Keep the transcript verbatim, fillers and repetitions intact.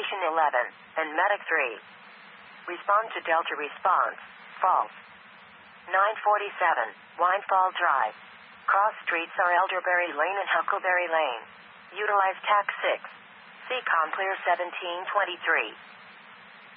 Station eleven, and Medic three. Respond to Delta response. False. nine forty-seven, Winefall Drive. Cross streets are Elderberry Lane and Huckleberry Lane. Utilize Tac six. C COM clear seventeen twenty-three.